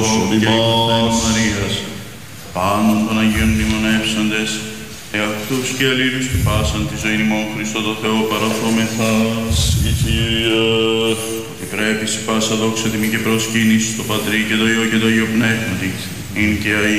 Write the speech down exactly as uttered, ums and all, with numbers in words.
και Οικοσταίνου Μαρίας, πάνω των Αγίων μνημονεύσαντες, εαυτούς και αλλήλους και πάσαν τη ζωή ημών Χριστό το Θεό παραθόμεθα. Συ Κύριε. Ότι πρέπει σε πάσα δόξα τιμή και προσκύνηση στο Πατρί και το Υιό και το Υιό Πνεύματι, ειν και αεί